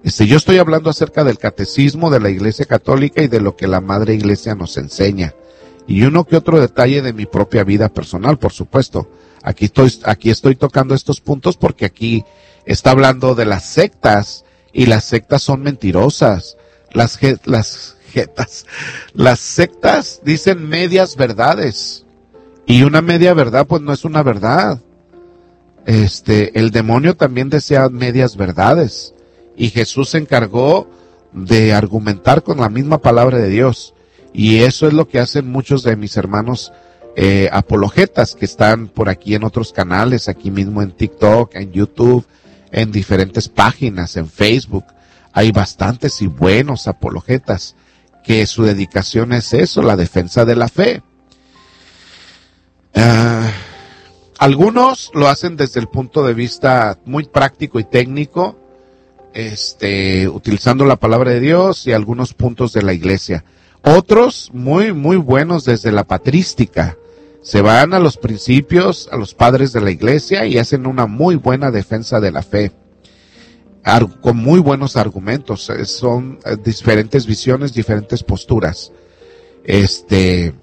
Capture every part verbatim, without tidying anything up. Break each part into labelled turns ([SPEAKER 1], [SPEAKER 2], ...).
[SPEAKER 1] Este, yo estoy hablando acerca del catecismo de la Iglesia Católica y de lo que la Madre Iglesia nos enseña. Y uno que otro detalle de mi propia vida personal, por supuesto. Aquí estoy, aquí estoy tocando estos puntos porque aquí está hablando de las sectas, y las sectas son mentirosas. Las, las jetas, las sectas dicen medias verdades. Y una media verdad, pues no es una verdad. Este, el demonio también desea medias verdades. Y Jesús se encargó de argumentar con la misma palabra de Dios. Y eso es lo que hacen muchos de mis hermanos eh, apologetas que están por aquí en otros canales, aquí mismo en TikTok, en YouTube, en diferentes páginas, en Facebook. Hay bastantes y buenos apologetas que su dedicación es eso, la defensa de la fe. Uh, algunos lo hacen desde el punto de vista muy práctico y técnico, este, utilizando la palabra de Dios y algunos puntos de la iglesia. Otros muy, muy buenos desde la patrística. Se van a los principios, a los padres de la iglesia y hacen una muy buena defensa de la fe. Ar- con muy buenos argumentos. Son eh, diferentes visiones, diferentes posturas. Este,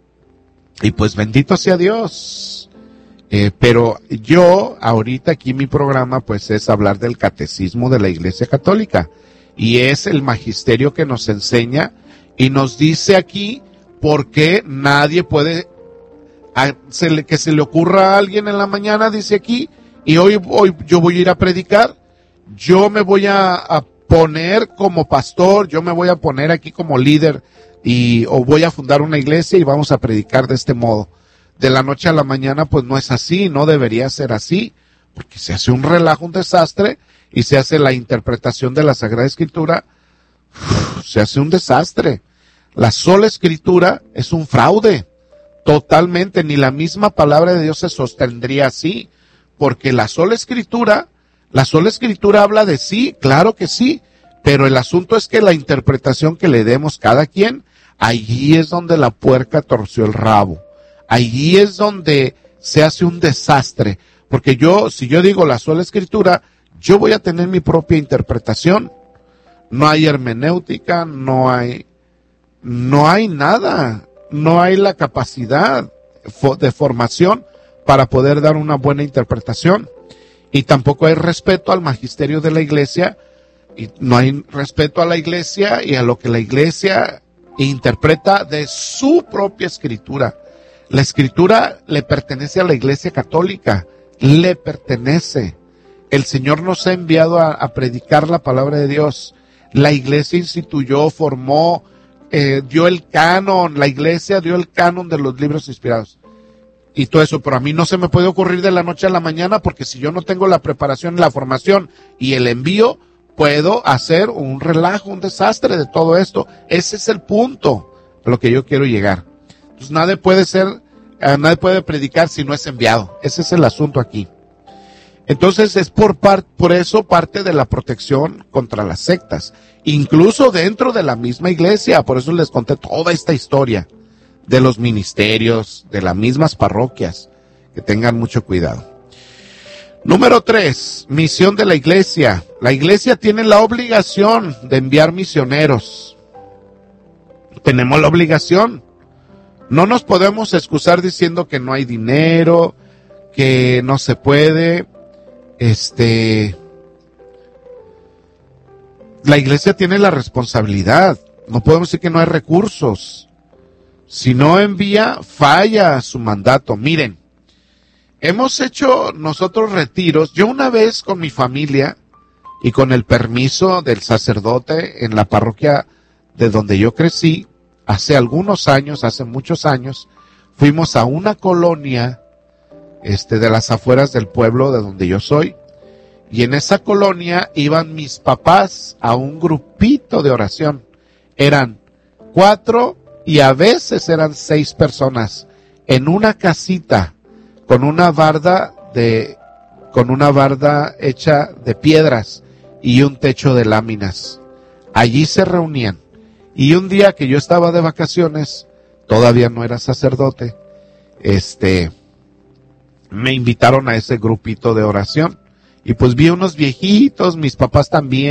[SPEAKER 1] y pues bendito sea Dios. Eh, pero yo, ahorita aquí mi programa, pues es hablar del catecismo de la Iglesia Católica. Y es el magisterio que nos enseña y nos dice aquí por qué nadie puede, a, se le, que se le ocurra a alguien en la mañana, dice aquí, y hoy, hoy yo voy a ir a predicar, yo me voy a, a poner como pastor, yo me voy a poner aquí como líder, y o voy a fundar una iglesia y vamos a predicar de este modo. De la noche a la mañana, pues no es así, no debería ser así, porque se hace un relajo, un desastre, y se hace la interpretación de la Sagrada Escritura, uf, se hace un desastre. La sola Escritura es un fraude, totalmente, ni la misma palabra de Dios se sostendría así, porque la sola Escritura, la sola Escritura habla de sí, claro que sí, pero el asunto es que la interpretación que le demos cada quien, allí es donde la puerca torció el rabo. Allí es donde se hace un desastre, porque yo, si yo digo la sola Escritura, yo voy a tener mi propia interpretación. No hay hermenéutica, no hay, no hay nada, no hay la capacidad de formación para poder dar una buena interpretación. Y tampoco hay respeto al magisterio de la iglesia, y no hay respeto a la iglesia y a lo que la iglesia interpreta de su propia Escritura. La Escritura le pertenece a la Iglesia Católica, le pertenece. El Señor nos ha enviado a, a predicar la palabra de Dios. La Iglesia instituyó, formó, eh, dio el canon, la Iglesia dio el canon de los libros inspirados. Y todo eso, pero a mí no se me puede ocurrir de la noche a la mañana, porque si yo no tengo la preparación, la formación y el envío, puedo hacer un relajo, un desastre de todo esto. Ese es el punto a lo que yo quiero llegar. Pues nadie puede ser, eh, nadie puede predicar si no es enviado. Ese es el asunto aquí. Entonces es por par, por eso parte de la protección contra las sectas, incluso dentro de la misma iglesia. Por eso les conté toda esta historia de los ministerios, de las mismas parroquias, que tengan mucho cuidado. Número tres, misión de la iglesia. La iglesia tiene la obligación de enviar misioneros. Tenemos la obligación. No nos podemos excusar diciendo que no hay dinero, que no se puede. Este, la iglesia tiene la responsabilidad. No podemos decir que no hay recursos. Si no envía, falla su mandato. Miren, hemos hecho nosotros retiros. Yo una vez con mi familia y con el permiso del sacerdote en la parroquia de donde yo crecí, hace algunos años, hace muchos años, fuimos a una colonia este, de las afueras del pueblo de donde yo soy, y en esa colonia iban mis papás a un grupito de oración. Eran cuatro y a veces eran seis personas en una casita con una barda de, con una barda hecha de piedras y un techo de láminas. Allí se reunían. Y un día que yo estaba de vacaciones, todavía no era sacerdote, este, me invitaron a ese grupito de oración. Y pues vi unos viejitos, mis papás también.